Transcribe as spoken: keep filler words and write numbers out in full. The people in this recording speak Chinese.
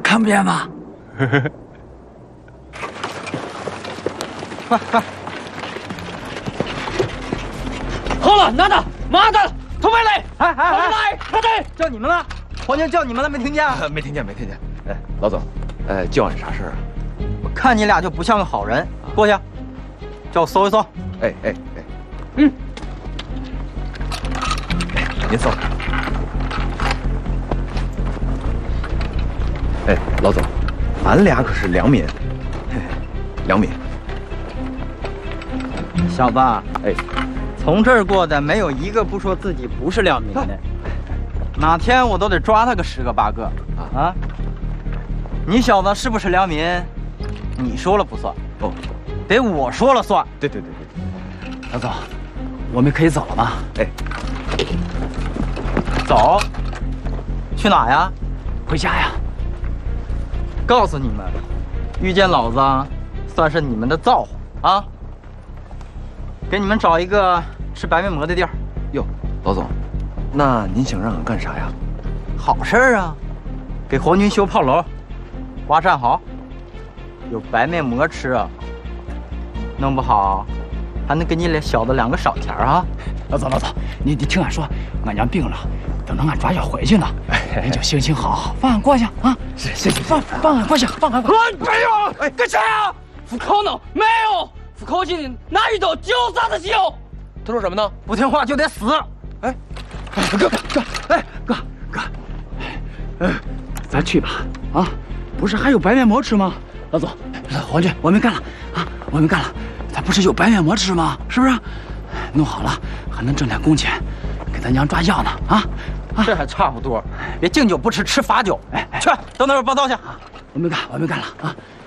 看不见吗？ 快快！好了，拿着，马的，土匪来！ 哎哎哎！ 来，快点！ 叫你们了，皇军叫你们了，没听见？ 没听见，没听见。哎，老总，呃，叫你啥事儿啊？ 我看你俩就不像个好人，过去，叫我搜一搜。 哎哎哎， 嗯， 您搜。哎，老总，俺俩可是良民，嘿嘿，良民。 小子， 哎， 从这儿过的没有一个不说自己不是良民的，哪天我都得抓他个十个八个啊！啊，你小子是不是良民？你说了不算哦， 得我说了算。 对对对对， 老总，我们可以走了吗？ 哎， 走，去哪呀？ 回家呀。 告诉你们，遇见老子算是你们的造化啊！给你们找一个吃白面馍的地儿。 哟，老总，那您想让俺干啥呀？ 好事儿啊，给皇军修炮楼，挖战壕，有白面馍吃啊。弄不好还能给你俩小子两个赏钱啊！ 老总，老总，你你听俺说，俺娘病了，等着俺抓药回去呢。您就行行好好，放俺过去啊！ 是，谢谢， 放放俺过去，放俺过去。 没有，哎，干啥呀？不可能，没有，不可能，哪遇到就杀得行。 他说什么呢？ 不听话就得死！ 哎，哥哥哥，哎哥哥，哎，咱去吧啊！不是还有白面馍吃吗？老总，皇军，我们干了啊！我们干了，咱不是有白面馍吃吗？是不是？弄好了还能挣点工钱，给咱娘抓药呢啊！啊这还差不多，别敬酒不吃吃罚酒。哎，去到那边报道去。 我们干，我们干了啊！